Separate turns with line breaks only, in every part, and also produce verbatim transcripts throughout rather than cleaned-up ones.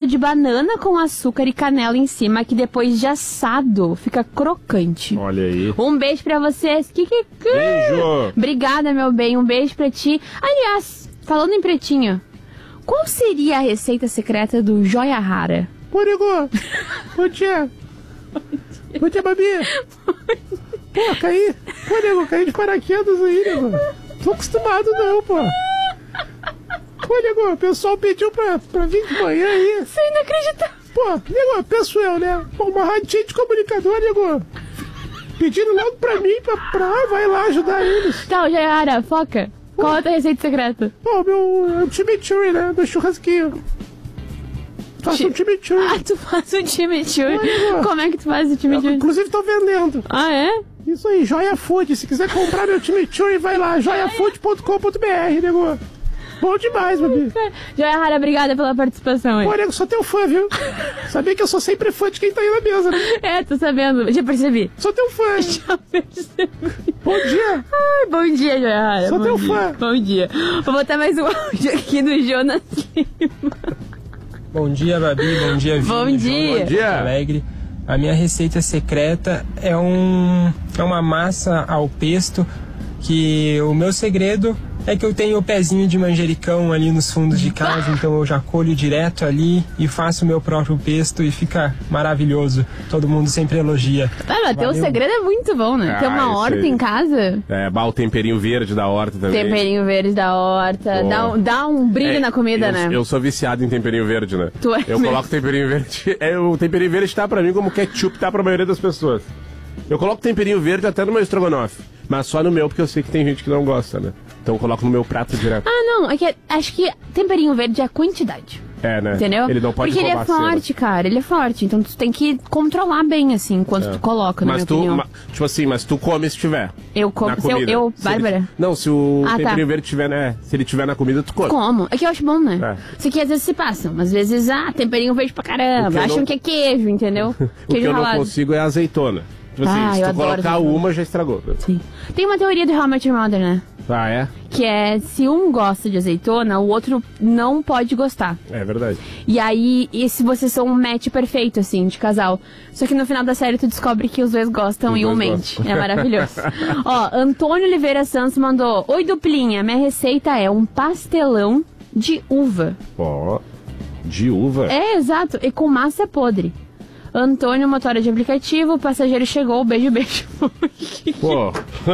de banana com açúcar e canela em cima, que depois de assado fica crocante.
Olha aí.
Um beijo pra vocês. Kikiki.
Beijo.
Obrigada, meu bem. Um beijo pra ti. Aliás, falando em pretinho, qual seria a receita secreta do Joia Rara?
Pô, nego. Bom dia. Bom dia, Babi. Pô, caí. Pô, nego, caí de paraquedas aí, nego. Tô acostumado não, pô. Pô, nego, o pessoal pediu pra, pra vir de manhã aí.
Você não acredita?
Pô, nego, penso eu, né? Pô, uma radinha de comunicador, nego. Pedindo logo pra mim, pra, pra vai lá ajudar eles.
Tá, Joia Rara, foca. Pô. Qual é a tua receita secreta?
Pô, meu chimichurri, né? Do churrasquinho. Faço um chimichurri.
Ah, tu faz um chimichurri. Como é que tu faz o chimichurri?
Inclusive tô vendendo.
Ah, é?
Isso aí, Joia Food. Se quiser comprar meu chimichurri, vai lá, joia food ponto com ponto b r, nego. Bom demais, Babi.
Joia Rara, obrigada pela participação aí.
Pô, nego, sou teu fã, viu? Sabia que eu sou sempre fã de quem tá aí na mesa, né?
É, tô sabendo. Já percebi.
Sou teu fã.
Já percebi.
Bom dia.
Ai, bom dia, Joia Rara.
Sou
bom
teu
dia.
fã.
Bom dia. Vou botar mais um áudio aqui do Jonas Lima.
Bom dia, Babi. Bom dia, Vini.
Bom dia.
Bom dia. Alegre. A minha receita secreta é, um, é uma massa ao pesto, que o meu segredo é que eu tenho o pezinho de manjericão ali nos fundos de casa, então eu já colho direto ali e faço o meu próprio pesto e fica maravilhoso. Todo mundo sempre elogia.
Ah, mas teu segredo é muito bom, né?
Ah,
Tem uma horta
aí.
em casa.
É, bah, o temperinho verde da horta também.
Temperinho verde da horta. Dá, um- dá um brilho
É,
na comida,
eu,
né?
Eu sou viciado em temperinho verde, né?
Tu é
eu
mesmo?
coloco temperinho verde. É, o temperinho verde tá pra mim como ketchup tá pra maioria das pessoas. Eu coloco temperinho verde até no meu estrogonofe. Mas só no meu, porque eu sei que tem gente que não gosta, né? Então eu coloco no meu prato direto.
Ah, não. É que, acho que temperinho verde é a quantidade.
É, né?
Entendeu?
Ele não pode
Porque ele é
roubar a cena.
forte, cara. Ele é forte. Então tu tem que controlar bem, assim, enquanto
É.
tu coloca, na
Mas
minha
tu,
opinião.
ma- tipo assim, mas tu come se tiver.
Eu como.
Na
Se eu,
comida.
eu
Se ele-
Bárbara.
não, se o
Ah,
temperinho
tá.
verde tiver, né? Se ele tiver na comida, tu come.
Como? É que eu acho bom, né?
É.
Isso aqui às vezes se passam. Às vezes, ah, temperinho verde pra
O que
caramba.
eu
Acham
não-
que é queijo, entendeu?
O que
Queijo
eu não
ralado.
consigo é azeitona. Tipo assim,
Ah,
se
eu
tu
adoro
colocar
azeitona.
uma, já estragou.
Sim. Tem uma teoria do How I Met Your Mother, né?
Ah, é?
Que é, se um gosta de azeitona, o outro não pode gostar.
É verdade.
E aí, e se vocês são um match perfeito, assim, de casal. Só que no final da série tu descobre que os dois gostam
Os
e um
dois
mente.
gostam.
É maravilhoso. Ó, Antônio Oliveira Santos mandou: Oi, duplinha, minha receita é um pastelão de uva.
Ó, de uva.
É, exato, e com massa podre. Antônio, motora de aplicativo, o passageiro chegou, beijo, beijo.
Pô.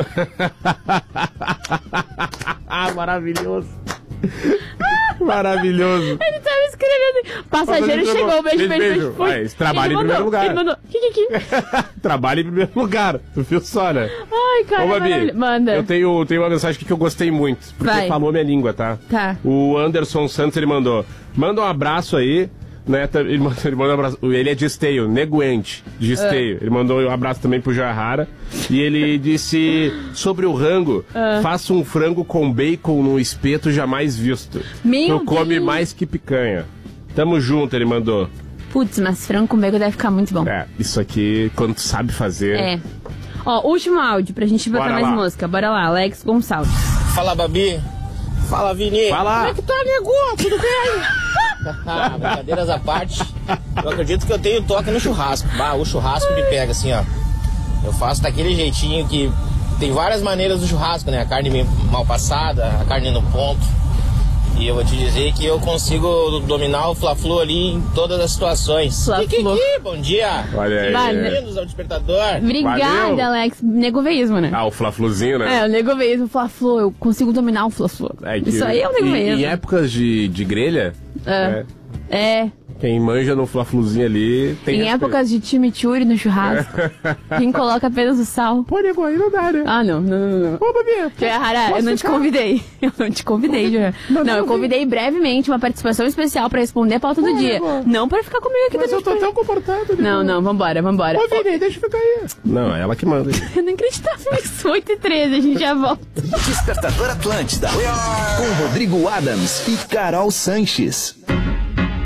Maravilhoso. Maravilhoso.
Ele tava escrevendo. Passageiro chegou, beijo, beijo, beijo. Foi.
É, esse trabalho
Ele
em primeiro
mandou,
lugar.
Ele mandou. Kikiki.
Trabalho em primeiro lugar. Tu viu só, né?
Ai, cara,
Ô, Babi,
maravilha- manda.
eu tenho, tenho uma mensagem aqui que eu gostei muito. Porque
Vai.
falou minha língua, tá?
Tá.
O Anderson Santos, ele mandou. Manda um abraço aí. Né, tá- ele, mandou, ele mandou um abraço. Ele é de Esteio, Neguente, de Esteio. Ele mandou um abraço também pro Joia Rara. E ele disse sobre o rango: faça um frango com bacon no espeto jamais visto.
Meu
Tu come
Deus.
mais que picanha. Tamo junto, ele mandou.
Putz, mas frango com bacon deve ficar muito bom.
É, isso aqui, quando tu sabe fazer.
É. Ó, último áudio pra gente botar
Bora
mais
lá.
música. Bora lá, Alex Gonçalves.
Fala, Babi. Fala, Vini.
Fala!
Como é que tá, nego? Tudo bem? Ah, brincadeiras à parte. Eu acredito que eu tenho toque no churrasco. Bah, o churrasco me pega assim, ó. Eu faço daquele jeitinho que... Tem várias maneiras do churrasco, né? A carne meio mal passada, a carne no ponto. E eu vou te dizer que eu consigo dominar o Fla-Flu ali em todas as situações.
Fla-Flu.
Kikiki, bom dia.
Olha aí.
Vai,
Bem-vindos ao Despertador.
Obrigada,
Valeu.
Alex. Negoveísmo, né?
Ah, o Fla-Fluzinho, né?
É, o negoveísmo, Fla-Flu. Eu consigo dominar o Fla-Flu.
É que-
Isso aí é o
em,
negoveísmo.
em épocas de, de grelha,
É.
né,
É.
quem manja no Fla-Fluzinho ali tem
Em
respeito.
épocas de chimichurri no churrasco, quem coloca apenas o sal.
Pô, nego, aí não dá, né?
Ah, não, não, não, não.
Ô, Babi,
Joia Rara, eu
posso
não te
ficar?
convidei. Eu não te convidei, Joia.
Não,
Não, eu
não,
convidei brevemente uma participação especial pra responder a pauta do
Pô,
dia.
nego.
Não pra ficar comigo aqui
Mas eu
dentro
tô
de
tão comportado. nego.
Não, não, vambora, vambora.
Ô, Vini, deixa eu ficar aí. Não, é ela que manda.
Eu não acreditava nisso. oito e treze, a gente já volta.
Despertador Atlântida. Com Rodrigo Adams e Carol Sanches.